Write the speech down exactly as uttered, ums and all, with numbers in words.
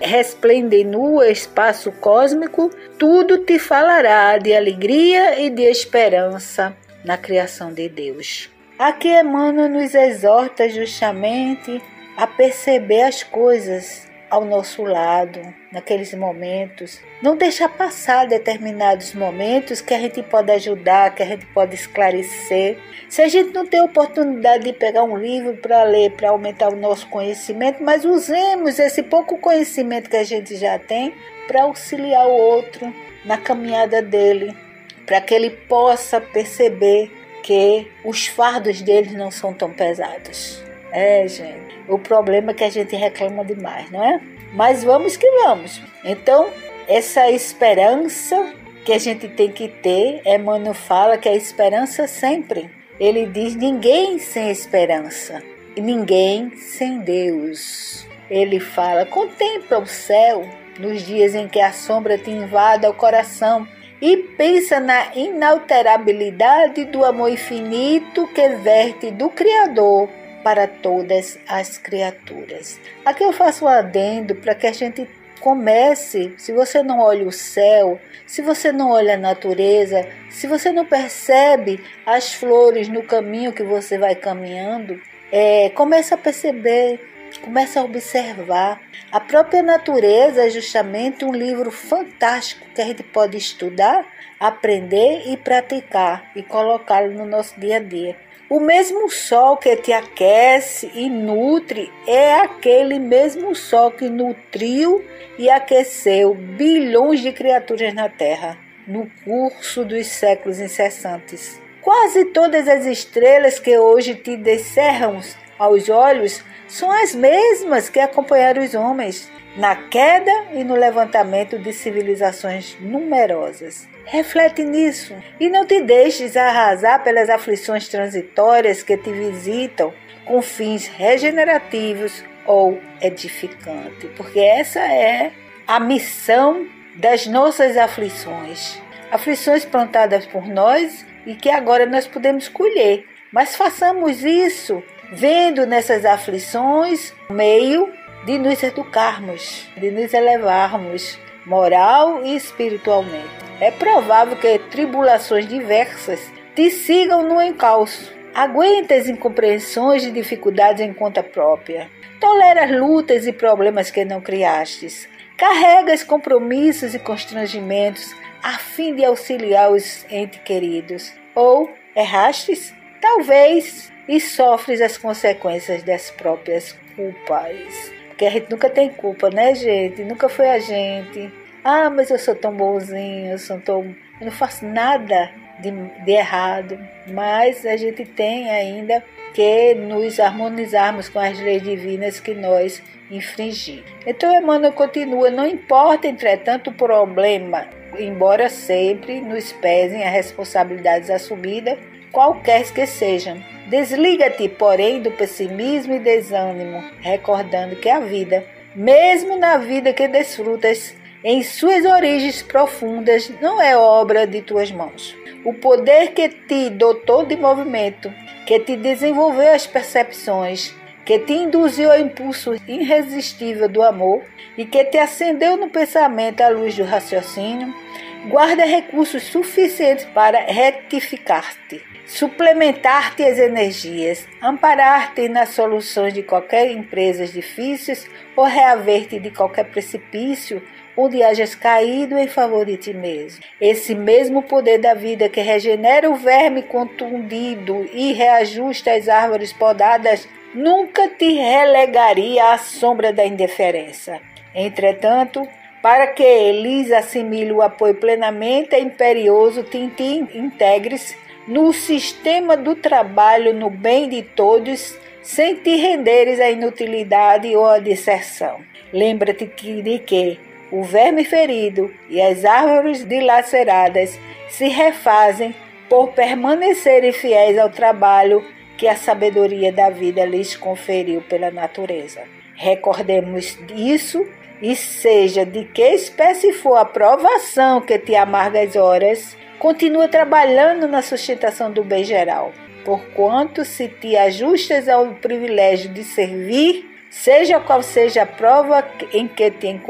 resplende no espaço cósmico, tudo te falará de alegria e de esperança na criação de Deus. Aqui Emmanuel nos exorta justamente a perceber as coisas ao nosso lado, naqueles momentos. Não deixar passar determinados momentos que a gente pode ajudar, que a gente pode esclarecer. Se a gente não tem oportunidade de pegar um livro para ler, para aumentar o nosso conhecimento, mas usemos esse pouco conhecimento que a gente já tem para auxiliar o outro na caminhada dele, para que ele possa perceber que os fardos deles não são tão pesados. É, gente. O problema é que a gente reclama demais, não é? Mas vamos que vamos. Então, essa esperança que a gente tem que ter, Emmanuel fala que a esperança sempre. Ele diz, ninguém sem esperança, e ninguém sem Deus. Ele fala, contempla o céu nos dias em que a sombra te invada o coração e pensa na inalterabilidade do amor infinito que verte do Criador para todas as criaturas. Aqui eu faço um adendo para que a gente comece, se você não olha o céu, se você não olha a natureza, se você não percebe as flores no caminho que você vai caminhando, é, comece a perceber, comece a observar. A própria natureza é justamente um livro fantástico que a gente pode estudar, aprender e praticar e colocá-lo no nosso dia a dia. O mesmo sol que te aquece e nutre é aquele mesmo sol que nutriu e aqueceu bilhões de criaturas na Terra, no curso dos séculos incessantes. Quase todas as estrelas que hoje te descerram aos olhos são as mesmas que acompanharam os homens na queda e no levantamento de civilizações numerosas. Reflete nisso e não te deixes arrasar pelas aflições transitórias que te visitam com fins regenerativos ou edificantes, porque essa é a missão das nossas aflições. Aflições plantadas por nós e que agora nós podemos colher. Mas façamos isso vendo nessas aflições meio de nos educarmos, de nos elevarmos moral e espiritualmente. É provável que tribulações diversas te sigam no encalço. Aguenta as incompreensões e dificuldades em conta própria. Tolera as lutas e problemas que não criastes. Carrega os compromissos e constrangimentos a fim de auxiliar os entes queridos. Ou errastes? Talvez, e sofres as consequências das próprias culpas. Porque a gente nunca tem culpa, né, gente? Nunca foi a gente. Ah, mas eu sou tão bonzinho, eu, sou tão... eu não faço nada de, de errado. Mas a gente tem ainda que nos harmonizarmos com as leis divinas que nós infringimos. Então, Emmanuel continua, não importa, entretanto, o problema, embora sempre nos pesem as responsabilidades assumidas, qualquer que sejam. Desliga-te, porém, do pessimismo e desânimo, recordando que a vida, mesmo na vida que desfrutas, em suas origens profundas, não é obra de tuas mãos. O poder que te dotou de movimento, que te desenvolveu as percepções, que te induziu ao impulso irresistível do amor e que te acendeu no pensamento a luz do raciocínio, guarda recursos suficientes para retificar-te, suplementar-te as energias, amparar-te nas soluções de qualquer empresa difíceis ou reaver-te de qualquer precipício onde hajas caído em favor de ti mesmo. Esse mesmo poder da vida que regenera o verme contundido e reajusta as árvores podadas nunca te relegaria à sombra da indiferença. Entretanto, para que lhes assimile o apoio plenamente, é imperioso te integres no sistema do trabalho no bem de todos, sem te renderes à inutilidade ou à disserção. Lembra-te de que o verme ferido e as árvores dilaceradas se refazem por permanecerem fiéis ao trabalho que a sabedoria da vida lhes conferiu pela natureza. Recordemos isso, e seja de que espécie for a provação que te amarga as horas, continua trabalhando na sustentação do bem geral, porquanto se te ajustas ao privilégio de servir, seja qual seja a prova em que te encontras,